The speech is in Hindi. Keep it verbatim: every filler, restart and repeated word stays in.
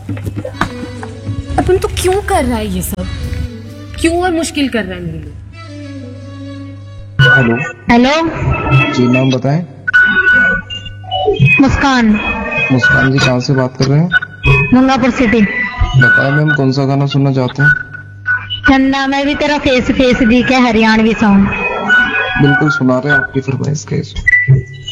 अपन तो क्यों कर रहा है ये सब? क्यों और मुश्किल कर रहा है मेरे लिए? हेलो हेलो जी, नाम बताएं। मुस्कान, मुस्कान जी, कहाँ से बात कर रहे हैं? गंगापुर सिटी। बताएं मैम, कौन सा गाना सुनना चाहते हैं? चंदा मैं भी तेरा फेस फेस दी के हरियाणवी सॉन्ग। बिल्कुल सुना रहे हैं आपकी फरमाइश के।